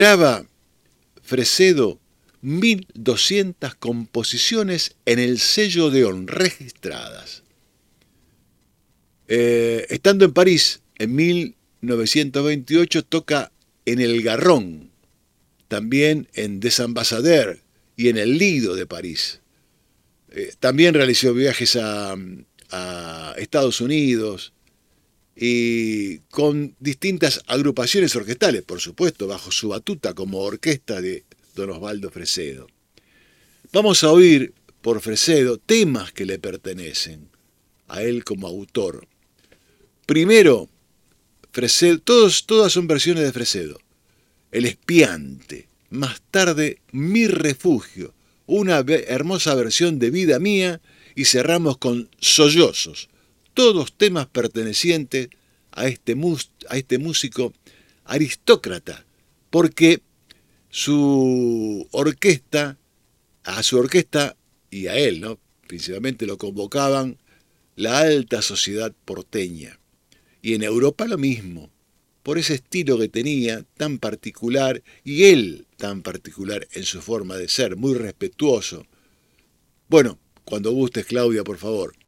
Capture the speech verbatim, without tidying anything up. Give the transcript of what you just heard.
Graba Fresedo mil doscientas composiciones en el sello Odeón, registradas. Eh, estando en París, en mil novecientos veintiocho, toca en el Garrón, también en Des Ambassadeurs y en el Lido de París. Eh, también realizó viajes a, a Estados Unidos y con distintas agrupaciones orquestales, por supuesto, bajo su batuta como orquesta de don Osvaldo Fresedo. Vamos a oír por Fresedo temas que le pertenecen a él como autor. Primero, Fresedo, todos, todas son versiones de Fresedo. El Espiante, más tarde Mi Refugio, una hermosa versión de Vida Mía, y cerramos con Sollozos, todos temas pertenecientes a este, a este músico aristócrata, porque su orquesta, a su orquesta y a él, ¿no?, principalmente lo convocaban la alta sociedad porteña. Y en Europa lo mismo, por ese estilo que tenía tan particular, y él tan particular en su forma de ser, muy respetuoso. Bueno, cuando gustes, Claudia, por favor.